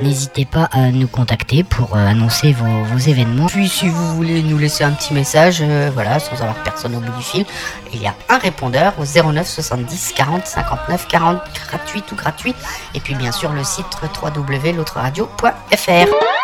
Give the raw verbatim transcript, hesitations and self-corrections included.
n'hésitez pas à nous contacter pour euh, annoncer vos, vos événements. Puis si vous voulez nous laisser un petit message, euh, voilà, sans avoir personne au bout du fil, il y a un répondeur au zéro neuf soixante-dix quarante cinquante-neuf quarante, gratuit ou gratuit. Et puis bien sûr le site w w w point l'autre radio point f r.